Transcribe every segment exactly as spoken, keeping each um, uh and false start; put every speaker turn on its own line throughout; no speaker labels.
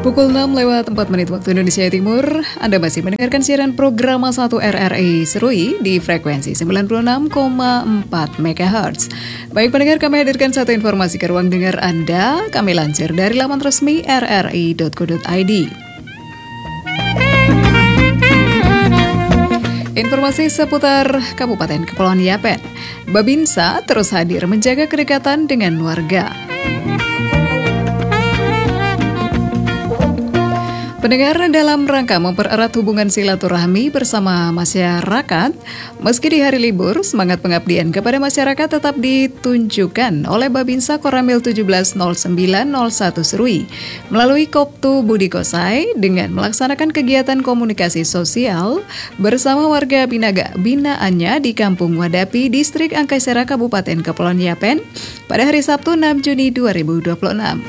Pukul enam lewat empat menit waktu Indonesia Timur, Anda masih mendengarkan siaran program satu R R I Serui di frekuensi sembilan puluh enam koma empat megahertz. Baik pendengar, kami hadirkan satu informasi ke ruang dengar Anda. Kami lansir dari laman resmi r r i dot co dot i d. Informasi seputar Kabupaten Kepulauan Yapen. Babinsa terus hadir menjaga kedekatan dengan warga. Pendengar, dalam rangka mempererat hubungan silaturahmi bersama masyarakat, meski di hari libur, semangat pengabdian kepada masyarakat tetap ditunjukkan oleh Babinsa Koramil tujuh belas nol sembilan nol satu Serui melalui Koptu Budi Kosai dengan melaksanakan kegiatan komunikasi sosial bersama warga binaga binaannya di Kampung Wadapi, Distrik Angkasera, Kabupaten Kepulauan Yapen pada hari Sabtu enam Juni dua ribu dua puluh enam.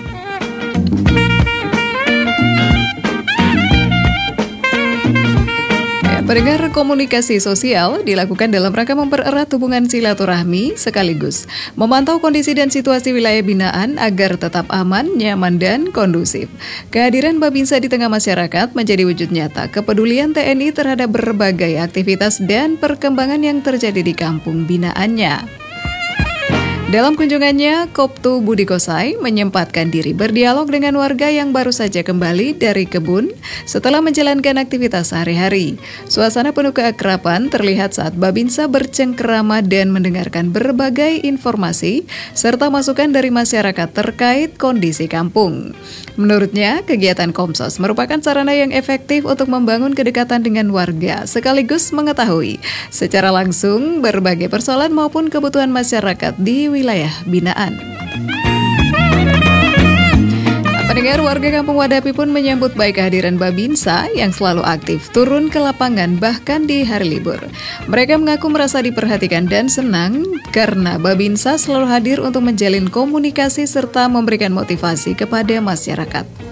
Pendengar, komunikasi sosial dilakukan dalam rangka mempererat hubungan silaturahmi sekaligus memantau kondisi dan situasi wilayah binaan agar tetap aman, nyaman, dan kondusif. Kehadiran Babinsa di tengah masyarakat menjadi wujud nyata kepedulian T N I terhadap berbagai aktivitas dan perkembangan yang terjadi di kampung binaannya. Dalam kunjungannya, Koptu Budi Kosai menyempatkan diri berdialog dengan warga yang baru saja kembali dari kebun setelah menjalankan aktivitas sehari-hari. Suasana penuh keakraban terlihat saat Babinsa bercengkerama dan mendengarkan berbagai informasi serta masukan dari masyarakat terkait kondisi kampung. Menurutnya, kegiatan Komsos merupakan sarana yang efektif untuk membangun kedekatan dengan warga sekaligus mengetahui secara langsung berbagai persoalan maupun kebutuhan masyarakat di wilayah binaan. Pendengar, warga Kampung Wadapi pun menyambut baik kehadiran Babinsa yang selalu aktif turun ke lapangan bahkan di hari libur. Mereka mengaku merasa diperhatikan dan senang karena Babinsa selalu hadir untuk menjalin komunikasi serta memberikan motivasi kepada masyarakat.